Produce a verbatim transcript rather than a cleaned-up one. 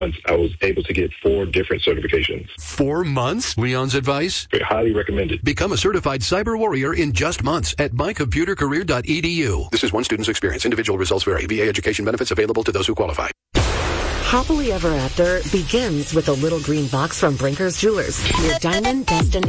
I was able to get four different certifications. Four months? Leon's advice? Very highly recommended. Become a certified cyber warrior in just months at my computer career dot e d u. This is one student's experience. Individual results vary. V A education benefits available to those who qualify. Happily Ever After begins with a little green box from Brinker's Jewelers, your diamond destination.